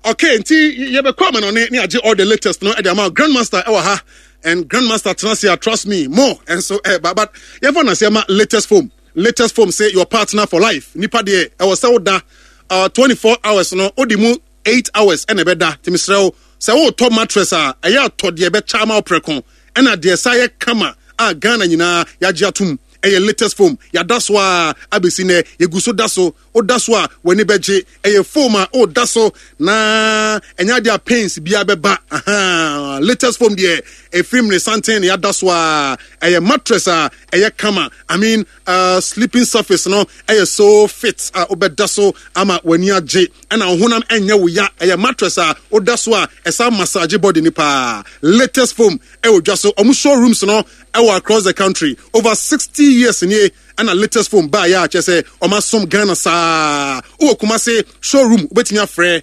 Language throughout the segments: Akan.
Okay, nti you be come on ni age all the latest no e dey am grandmaster e wa ha and grandmaster Tenasia trust me more and so but you ever na say ma latest form say your partner for life nipa de e was say da 24 hours no odimu 8 hours and e be da timisreo say wo top mattress a e ya to de be chama oprekon and na de say kama a Ghana nyina ya giatum eye latest foam ya daswa abesine yeguso daso o daswa wani beje eye foam a o daso na enya dia pains bia beba latest foam de e film ne santen ya daswa eye mattress a eye kama I mean sleeping surface no eye so fit obedaso ama wani age na honam enya wo ya eye mattress a o daswa esa massage body ni pa latest foam e odwaso omu showrooms no across the country over 60 years in here and a latest phone buy ya say omasom Ghana sa o kuma say showroom betimi afre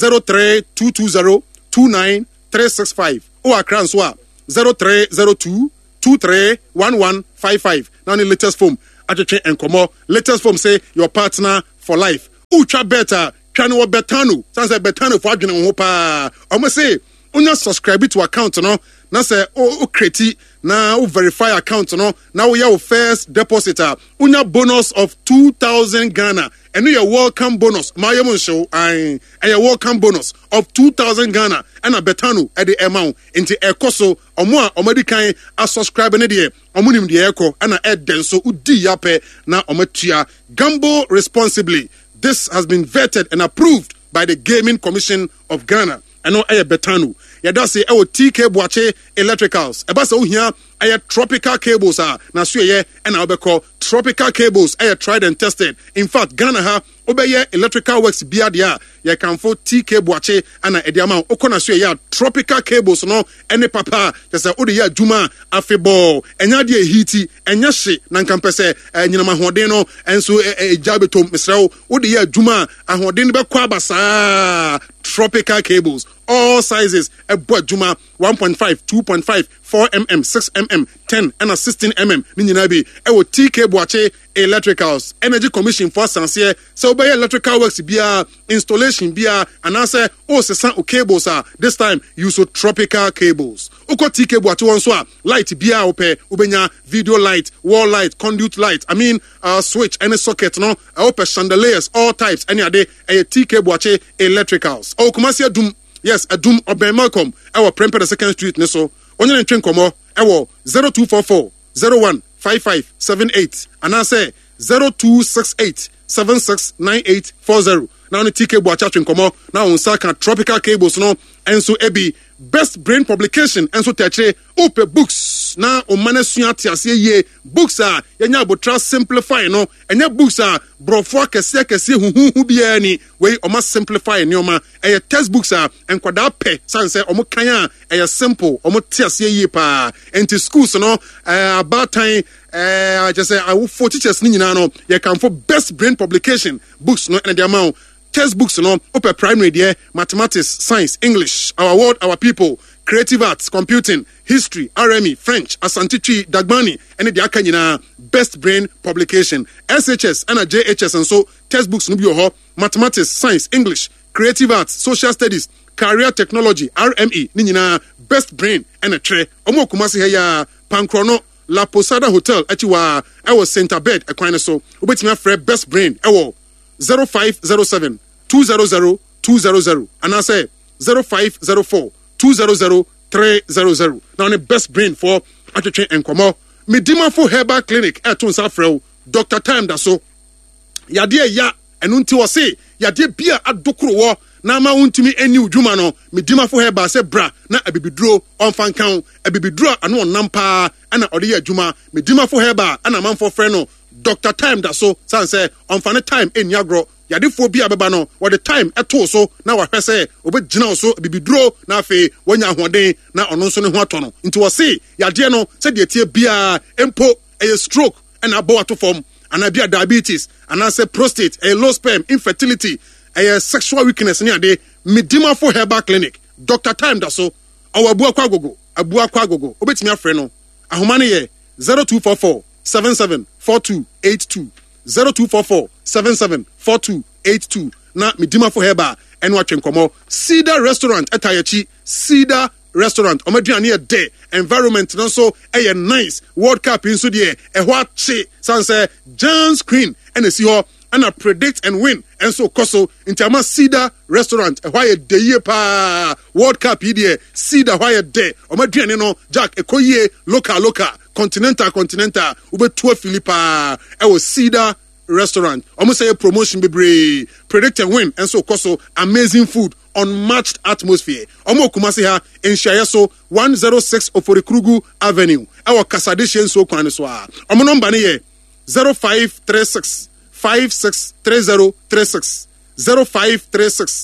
032202935 o akran so a 0302231155 now the latest phone atwetwe enkomo latest phone say your partner for life ucha better twan wo betano say betano for adwene ho pa omo say unya subscribe to account no na say o create na o verify account no na we your first depositor unya bonus of 2,000 Ghana and your welcome bonus mayemo show and your welcome bonus of 2,000 Ghana and a betano at the amount into ekoso omo omedikan a subscribe ne de omunim de eko and a den so udi yape na ometua gamble responsibly. This has been vetted and approved by the Gaming Commission of Ghana. I know aye betanu. Ya da say TK Boache Electricals. Eba se ohia aye tropical cables na so ye and na obeko tropical cables aye tried and tested. In fact, Ghana ha obeye electrical works bia dia ye kan for TK Boache ana ediama okona so ye tropical cables no ene papa just say odi ya juma afebo enya de hiti enya hye na nkampese nyinama hoden no enso jabetom misrao odi ya juma ahoden be kwa basa tropical cables all sizes a juma 1.5 2.5 4 mm 6 mm 10 and 16 mm ni nyina bi e TK Boache Electricals Energy Commission for Sansie so by electrical works bia installation bia and answer o sesan o cables this time use tropical cables uko TK Boache won so light bia ope ubenya video light wall light conduit light I mean switch any socket no ope chandeliers all types any ade TK Boache Electricals o kumasi adum yes adum oben Malcolm our Prempeh 2nd Street ne so onye ntwen komo ewo 0244 015578 and I say 0268769840 now the TK Boache ntwen komo now on saka tropical cables no enso ebi best brain publication enso teche ope books na o manasua tiase ye books yenya botra simplify no enya books brofo kese huhu bia ni we o ma simplify ni o ma textbooks enkwada pe sanse o mo kan simple o mo tiase ye pa enti schools no about time just say I will for teachers ni nyina no ye kan for best brain publication books no and the amount textbooks no open primary there mathematics science English our world our people creative arts computing history RME French Asante Dagbani and the akanyina best brain publication SHS and JHS and so textbooks no bi ho mathematics science English creative arts social studies career technology RME ni nyina best brain and a tre omo kumasi heya Pankrono La Posada Hotel atiwa I was center bed ekwan so obetima frɛ best brain ewo 0507 200 200 and I say 0504 200 300 now the best brain for atwetwe enkomo medima for herbal clinic eton safrel Dr. Time da so yade ya enu nti wo se yade bia adokoro wo na ma wontumi eni udwuma no medima for herbal se bra na abibiduro onfankan abibiduro ano nampa ana ode ya adwuma medima for herbal ana manfo frɛ no Dr. Time da so sanse onfane time eni agro yade fo bia beba no what the time eto so na wa hwese obegina so bibiduro na afi wonya ahoden na ono so ne ho atono nti wo se yade no se de tie bia empo stroke and abo ato form and bia diabetes and say prostate low sperm infertility sexual weakness ni ade medima for herbal clinic Dr. Time da so awabu akwagogo obetimi afre no ahoma ne ye 0244 774282 0244 774282 na medima for heba ɛno atwenkomo Cedar Restaurant etayechi Cedar Restaurant omaduane de environment no so nice World Cup in so de ehwa che sanse John Screen and see ho and predict and win and so koso intama Cedar Restaurant ehwa de ye pa World Cup here Cedar why de omaduane no Jack ekoye local continental ube tour Philippa was Cedar Restaurant almost say a promotion bebre predict and win and so koso amazing food unmatched atmosphere omo kumasi ha enhia so 106 Oforikrugu Avenue our Kasadeshen so kwan so a omo number ne ye 0536 563036 0536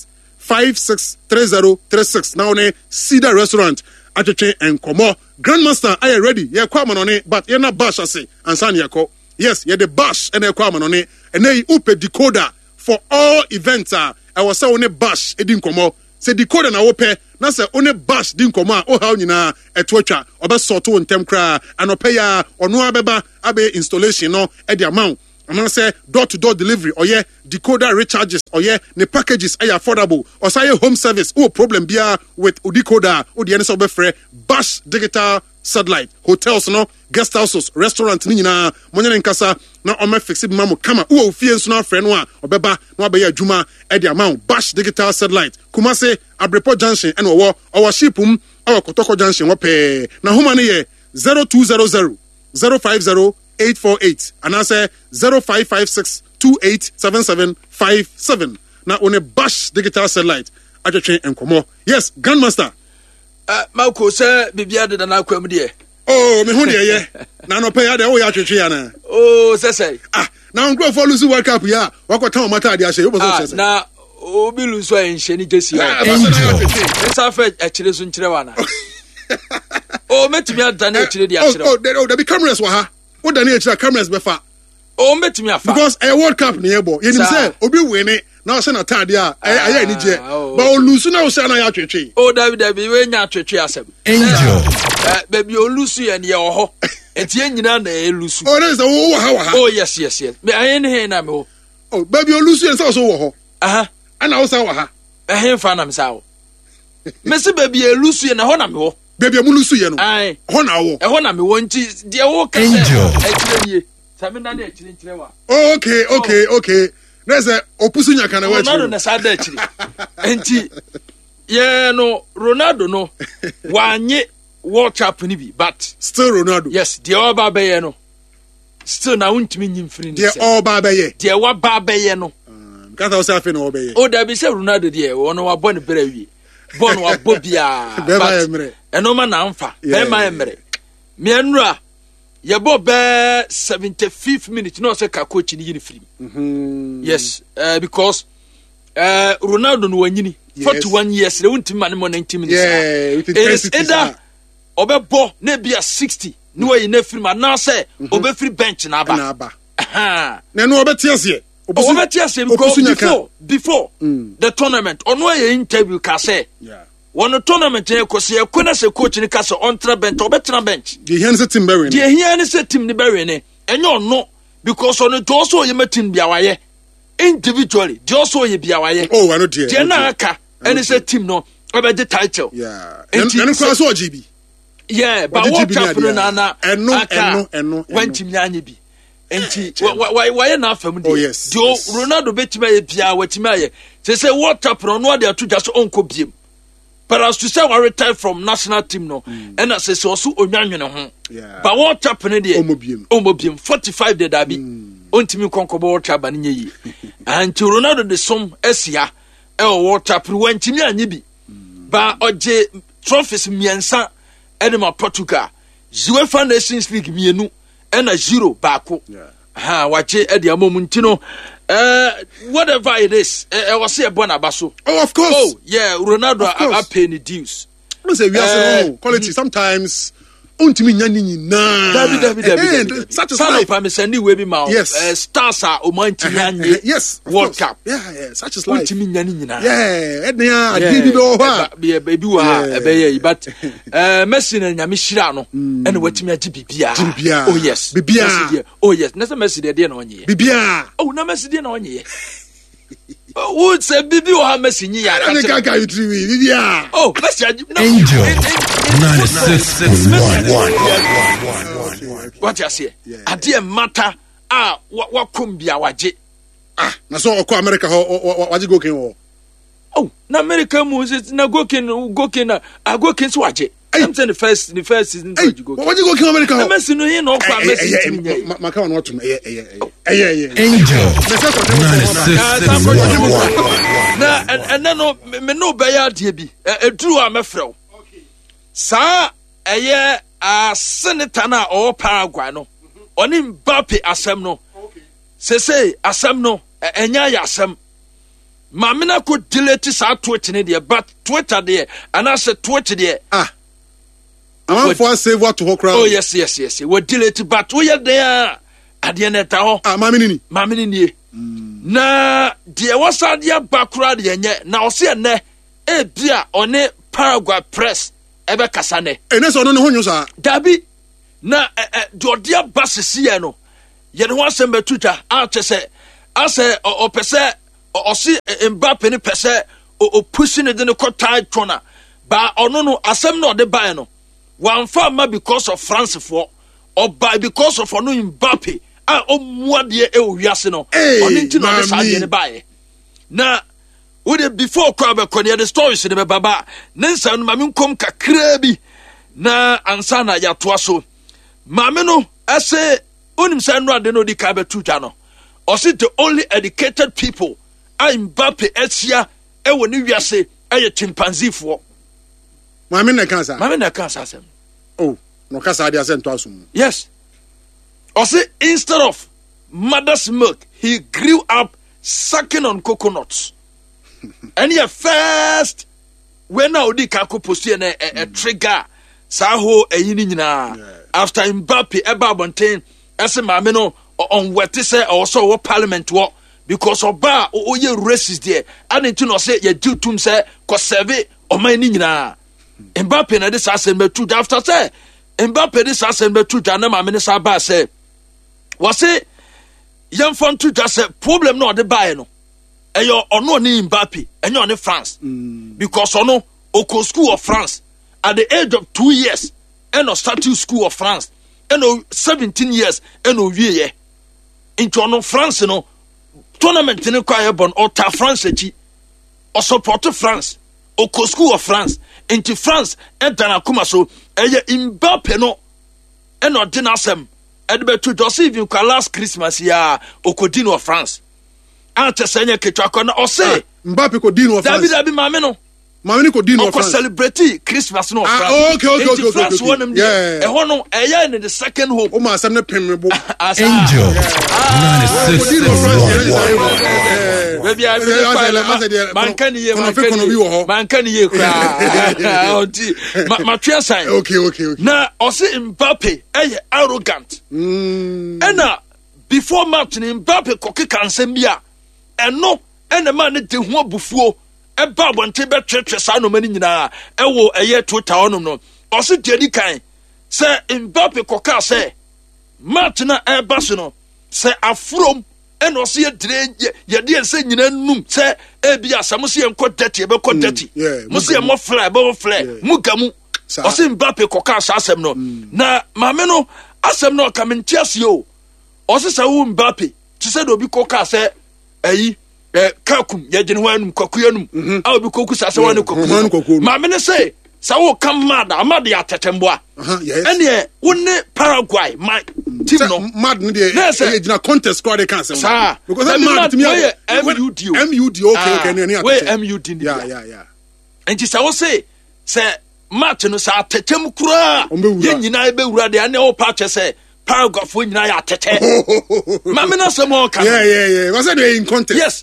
563036 now ne Cedar Restaurant atwetwe enkomo Grandmaster are you ready ye kwa manone but ye na bash ase ansan ye ko yes ye the bash and ye kwa manone and ye upe decoder for all events I was say one bash edin komo say decoder na wo pe na say one bash din komo a o ha nyina etwatwa obesoto ntem kra anope ya ono abeba abe installation no e di amount I'm say door-to-door delivery or yeah decoder recharges or yeah the packages are affordable or say home service oh problem bia with decoder or the NSO befre Bash Digital Satellite hotels no guest houses restaurants ni nyina monye nkasa na o ma fix mamu kama o fie nso na frɛ no a obeba na obeya adwuma e the amount Bash Digital Satellite Kumase Abrepo Junction and owo shipum our Kotoko Junction wo pe na homa ne ye 0200 050 848 and I say 0556 287757 now on a Bash Digital Satellite atwetwe enkomo yes Grandmaster Marco say bibia de na kwam de oh me hu de ye na no pay ya de o ya atwetwe ya na oh say na ngro for lose World Cup ya wakota o mata de ahye you so say na obi lose so enhye ni jesi ya esa fa akire so nkire wa na oh metimi adane akire de akire oh there be cameras wa ha what the nature cameras befa oh metimi afa because a World Cup near boy you say obi win it now say na tade a aye ni je but o lose na o say na ya twetwe oh David we nya twetwe asem angel baby o lose ye ne ye ho etie nyina na e lose oh there is o ha oh yes me aye ne he na me ho oh baby o lose ye say so wo ho aha ana o say wa ha he fa na me sa wo me se baby e lose ye na ho na me ho baby mu lose ye no aye ho na wo e ho na me wo nti de wo ka angel akire nie sabe na akire nkire wa okay there's a opusu nya kana wa Ronaldo na sada akire enti ye no Ronaldo no wanye World Cup ni bi but still Ronaldo yes de oba be ye no still na untimi nyim free ni de oba be ye de wa ba be ye no kata o say afi na oba ye o da bi say Ronaldo de wono wa bo ne bra wi bo no wa bo bia but eno ma na amfa be ma emre me enura ye bo be 75th minute no say ka coach ni yini free yes because Ronaldo no wanyini 41 years le untimi ma ne mo 90 minutes with intensity either obebo na bia 60 no way na free ma na say obe free bench na aba na no obeti ase before the tournament ono ye interview ka say one tournament e ko se ko na se coach ni ka se on tra bench obetra bench the here is team bewe the here is team ni bewe ne enyo no because on to also ye metin bia waye individually the also ye bia waye oh I know dear the na aka any say team no obe the title and ko so ojibi but what happen na eno when team nya bi enti why na afam de yes Ronaldo betima ye bia watima ye say what happen no dey to just onko biem but as to say we retire from national team no and as say so onwanwene ho but what happen there omobiem 45 de dabi ontimi konkobo what happen nye yi and Ronaldo de som esia e what happen wantimi anyi bi ba oje trophies miensa enema Portugal UEFA Nations League mienu ena 0 baako wache edi amomunti no whatever it is was say born abaso oh of course oh yeah Ronaldo are paying the dues no say we are quality sometimes untimi nyani nyina David such is life pa me send we be ma stars are o man timi anye yes World Cup yeah such is life untimi nyani nyina edna adibi do ha be wa ebeye but Messi na nyame hira no ene watimi agi bibia oh yes bibia oh yes na Messi de na onye bibia oh na Messi de na onye Would say Bibi or Messi? Oh, Angel 96.1. What you say? A dear matter. What could be our J? Now so America, what you go? Oh, na America moves na go kin swatch. I'm saying the first season. What you go to America? I'm messing with no Messi. My count what to me. Angel 96.1. Na and no me no beya die bi. E duru amefrɛ. Sa eye a senator na o Paraguay no. Oni Mbappe asem no. Say asem no enya ya asem. Mamina could delete sa Twitter there, but Twitter there, and I said Twitter there. I want for save what to her crowd. Oh yes. We delete, but we are there at the end of the Mamini. Na dear was a dear background yenye. Now see ne e bia on a Paraguay press ebe kasane. And that's on who you say. Dabi na dear bassy no. Yen one sembe Twitter. I say or pese. Or see Mbappe ni pese o pushing it in the court tight corner. But no, asem no de buy no. One farmer because of France for or by because of no Mbappe. What ye wiase no. On into no side the buy. Na would it before crab the stories in the baba. Nensa mamin kom kakrebi na ansana ya toaso. Mameno ase unim sanwa de no di kabe tuja or see the only educated people. Mbappe Esia ewo ni wiase eye chimpanzee for Mame na kansa asem. Oh no kasa dia asem to asum. Yes. Or say instead of mother's milk he grew up sucking on coconuts. And he first when now di kako post a trigger sa ho eyini nyina after Mbappe eba bonten ese mame no on wete say also wo parliament wo because oba oye racist there and into no say ye do tum say ko serve o man ni nyina Mbappe na this asem betu after say Mbappe this asem betu na ma me say ba say was say yam fon to just say problem no de buy no eyo ono ni Mbappe enyo ni France because ono oko school of France at the age of 2 years and starting school of France and 17 years and wie into ono France no tournament in the bon or ta France or support France or school of France into France and then akuma so Mbappe no and not dinner sem and be to just even last Christmas ya okodino of France ante senya ketwa or say Mbappe ko dino of France David mame no Mami ko dino France celebrate Christmas no France. Okay. France one them there. E hono in the second home. O ma asem ne pemrebo. Angel 96.1. Baby I man can ye kra. Ma twa sign. Okay. Na o say Mbappe arrogant. Na before match Mbappe kokeka nsem bia. Eno na man ne de ho abufuo. Eba bonte be twetwe sa no mani nyina ewo eye Twitter onum no o se dedi kan se Mbappe koka se match na eba so no se afrom eno se ye dire ye de se nyina num se ebi asam se enko dirty be ko dirty mo se mo fly be fly mugamu o se Mbappe koka sa asem no na mame no asem no ka mentiase o se sa wo Mbappe ti se do bi koka se ayi kakum ya jeni wanum kwakuyanum aw bi koku sase wanu kwaku ma me ne say sa wo kam mad amad ya tetemboa ene wonne Paraguay my team no mad ne dey e gina contest squad dey cancel because that mad to me MUD okay ne we MUD yeah and just say say match no sa tetem kura ye nyina be wura de ane o patch say Paraguay for nyina ya tete mama na say mo kan yeah was that in contest yes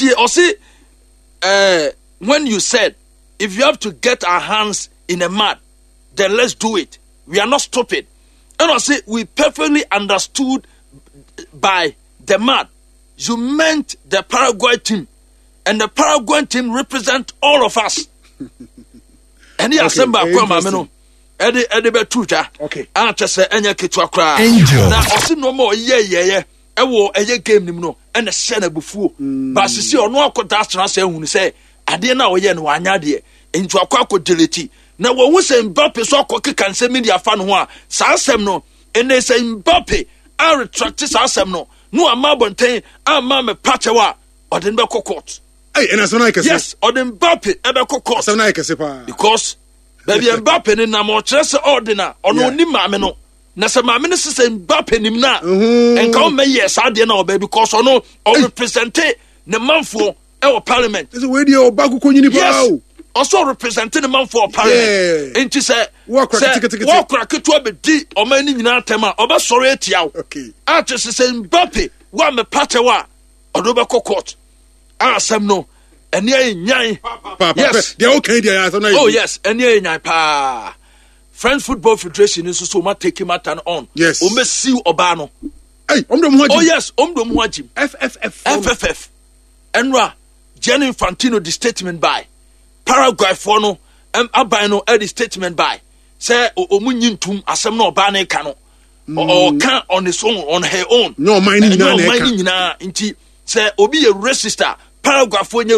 when you said if you have to get our hands in a mud then let's do it, we are not stupid, and I say we perfectly understood by the mud you meant the Paraguay team, and the Paraguay team represent all of us. And he assemble mama no Eddie Betuja. Okay. Answer say enya kitwa kra. Angel. Na osi no more ye. Ewo eye game nim no. ɛna hyɛ na bufuo ba sisi ɔno akɔda asena sɛ ehunu sɛ adeɛ na ɔyɛ no wanya deɛ nti akɔ delete na wɔn sɛ Mbappe so akɔ keka nsɛm media fa no ho a saa asɛm no ɛna sɛ Mbappe a retract saa asɛm no no ama bɔnten ama me pachewa ɔde no bɛkɔ court. Hey, and asɛm na yɛ kɛse. Yes, ɔde Mbappe ɛbɛkɔ court. Asɛm na yɛ kɛse paa. Because baabi Mbappe ne nam ɔkyerɛ sɛ ɔde na ɔno onim maame no na sɛ maame no sɛ Mbappe nim na ɛnka ɔmɛyɛ saa deɛ na ɔbɛ because ɔno ɔrepresente ne manfoɔ ɛwɔ parliament. Ɛsɛ wei deɛ ɔba akokɔ nyini paa o. Also representing the man for parliament. And she said, walk ketewa bedi ɔman ni nyinaa tɛm a ɔbɛsɔre atia wo. Okay. Artist sɛ Mbappe wa me patewa ɔdo bɛkɔ court. Asɛm no ɛne yɛ nyan. Yes. They are okay there asɛm na. Oh yes, ɛne yɛ nyan pa. French Football Federation nso so ma take him at on. Yes. O mesiw ɔbaa no. Hey, omdo mu hajim. Oh yes, omdo mu hajim. FFF. Enra Gianni Infantino the statement by Paraguay for no abai no the statement by say omunyi ntum asem na oba na ka no or can on his own on her own no mind nyina nti say obi ye racist Paraguay for